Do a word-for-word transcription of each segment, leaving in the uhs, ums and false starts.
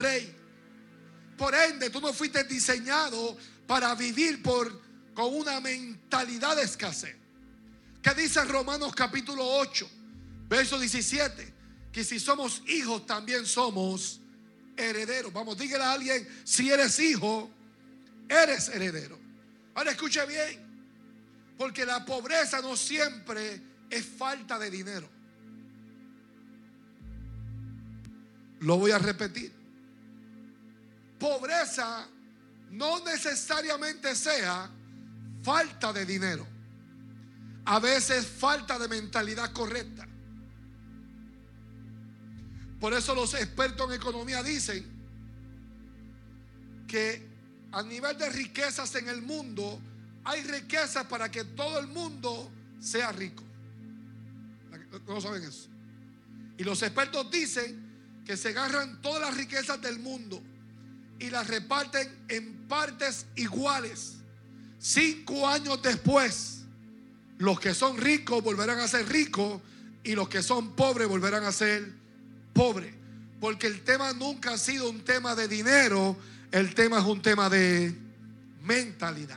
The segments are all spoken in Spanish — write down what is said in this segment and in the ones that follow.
rey. Por ende, tú no fuiste diseñado para vivir por, con una mentalidad de escasez. ¿Qué dice Romanos capítulo ocho, verso diecisiete? Que si somos hijos, también somos herederos. Vamos, dígale a alguien: si eres hijo, eres heredero. Ahora escuche bien, porque la pobreza no siempre es falta de dinero. Lo voy a repetir. Pobreza no necesariamente sea falta de dinero. A veces falta de mentalidad correcta. Por eso los expertos en economía dicen que a nivel de riquezas en el mundo, hay riquezas para que todo el mundo sea rico. ¿No saben eso? Y los expertos dicen que se agarran todas las riquezas del mundo y las reparten en partes iguales. Cinco años después, los que son ricos volverán a ser ricos y los que son pobres volverán a ser pobres. Porque el tema nunca ha sido un tema de dinero, el tema es un tema de mentalidad.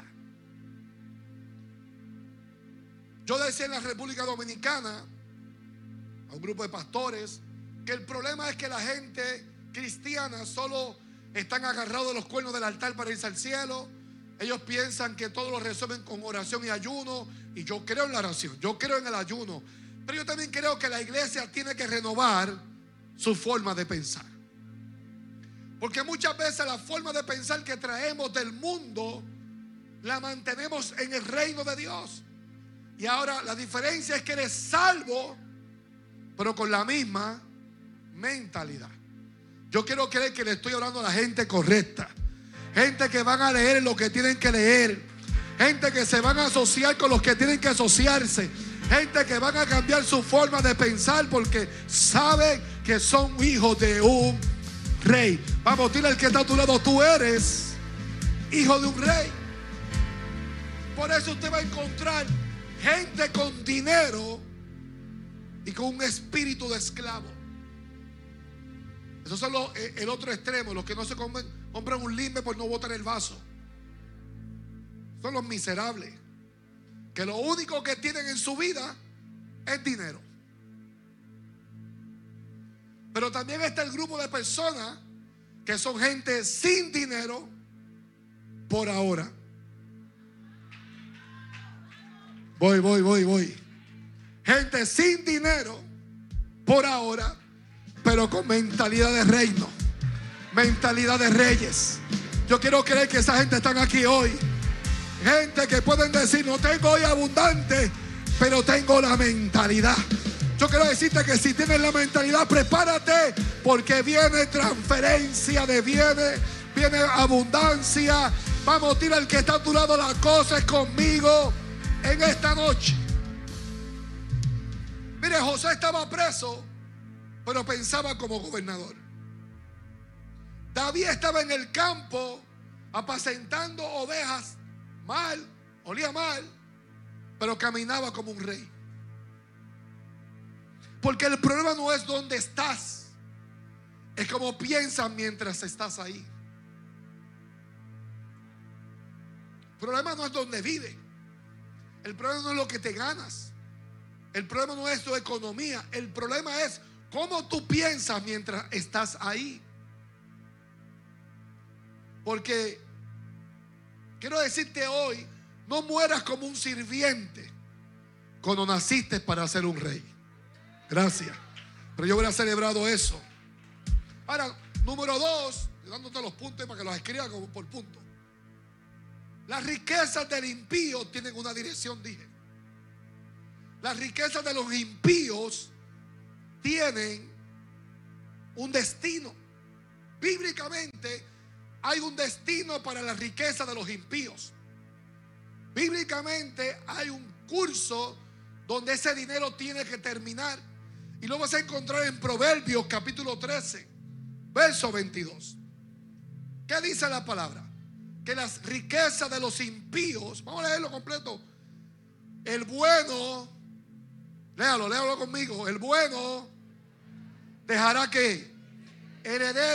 Yo decía en la República Dominicana a un grupo de pastores que el problema es que la gente cristiana solo están agarrados de los cuernos del altar para irse al cielo. Ellos piensan que todo lo resuelven con oración y ayuno. Y yo creo en la oración, yo creo en el ayuno, pero yo también creo que la iglesia tiene que renovar su forma de pensar. Porque muchas veces la forma de pensar que traemos del mundo la mantenemos en el reino de Dios. Y ahora la diferencia es que eres salvo, pero con la misma mentalidad. Yo quiero creer que le estoy hablando a la gente correcta. Gente que van a leer lo que tienen que leer. Gente que se van a asociar con los que tienen que asociarse. Gente que van a cambiar su forma de pensar porque saben que son hijos de un rey. Vamos, dile al que está a tu lado: tú eres hijo de un rey. Por eso usted va a encontrar gente con dinero y con un espíritu de esclavo. Esos son los, el otro extremo, los que no se comen, compran un limbe por no botar el vaso. Son los miserables, que lo único que tienen en su vida es dinero. Pero también está el grupo de personas que son gente sin dinero por ahora. Voy, voy, voy, voy. Gente sin dinero por ahora, pero con mentalidad de reino, mentalidad de reyes. Yo quiero creer que esa gente están aquí hoy. Gente que pueden decir: no tengo hoy abundante, pero tengo la mentalidad. Yo quiero decirte que si tienes la mentalidad, prepárate, porque viene transferencia de bienes, viene abundancia. Vamos, tira al que está a tu lado: la cosa es conmigo en esta noche. Mire, José estaba preso, pero pensaba como gobernador. David estaba en el campo apacentando ovejas, mal, olía mal, pero caminaba como un rey. Porque el problema no es dónde estás, es cómo piensas mientras estás ahí. El problema no es dónde vives. El problema no es lo que te ganas. El problema no es tu economía. El problema es cómo tú piensas mientras estás ahí. Porque quiero decirte hoy: no mueras como un sirviente cuando naciste para ser un rey. Gracias. Pero yo hubiera celebrado eso. Ahora, número dos, dándote los puntos para que los escribas como por punto. Las riquezas del impío tienen una dirección, dije. Las riquezas de los impíos tienen un destino. Bíblicamente hay un destino para la riqueza de los impíos. Bíblicamente hay un curso donde ese dinero tiene que terminar. Y lo vas a encontrar en Proverbios capítulo trece, verso veintidós. ¿Qué dice la palabra? Que las riquezas de los impíos, vamos a leerlo completo. El bueno, léalo, léalo conmigo. El bueno dejará que heredero